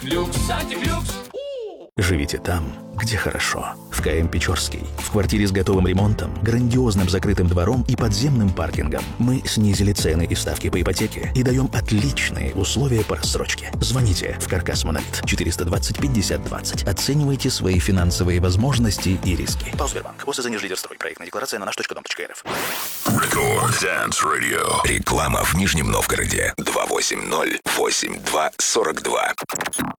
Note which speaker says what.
Speaker 1: Люкс Антифлюкс.
Speaker 2: Живите там, где хорошо. В КМ Печорский. В квартире с готовым ремонтом, грандиозным закрытым двором и подземным паркингом. Мы снизили цены и ставки по ипотеке и даем отличные условия по рассрочке. Звоните в Каркас Монолит 420 50 20. Оценивайте свои финансовые возможности и риски. Сбербанк. ОСЗ Лидерстрой. Проектная декларация на наш.дом.рф.
Speaker 3: Рекорд Dance Radio. Реклама в Нижнем Новгороде. 280-82-42.